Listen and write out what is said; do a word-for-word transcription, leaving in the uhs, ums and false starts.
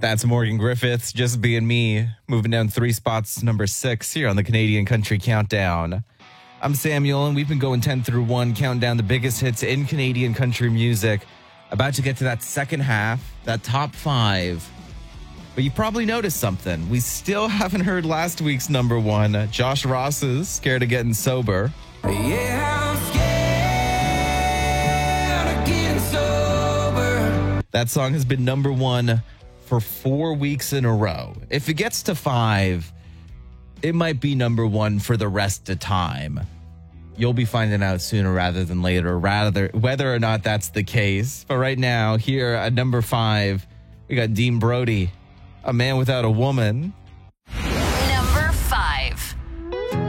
That's Morgan Griffiths, Just Being Me, moving down three spots, number six here on the Canadian Country Countdown. I'm Samuel, and we've been going ten through one, counting down the biggest hits in Canadian country music. About to get to that second half, that top five. But you probably noticed something. We still haven't heard last week's number one, Josh Ross's Scared of Getting Sober. Yeah, I'm scared of getting sober. That song has been number one for four weeks in a row. If it gets to five, it might be number one for the rest of time. You'll be finding out sooner rather than later, rather whether or not that's the case. But right now, here at number five, we got Dean Brody, A Man Without a Woman.